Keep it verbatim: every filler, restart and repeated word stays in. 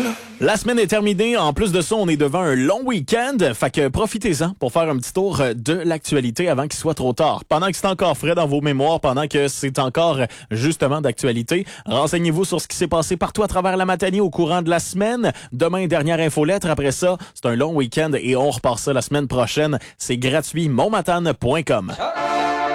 La semaine est terminée. En plus de ça, on est devant un long week-end. Fait que profitez-en pour faire un petit tour de l'actualité avant qu'il soit trop tard. Pendant que c'est encore frais dans vos mémoires, pendant que c'est encore justement d'actualité, renseignez-vous sur ce qui s'est passé partout à travers la matinée au courant de la semaine. Demain, dernière infolettre. Après ça, c'est un long week-end et on repart ça la semaine prochaine. C'est gratuit, monmatane point com.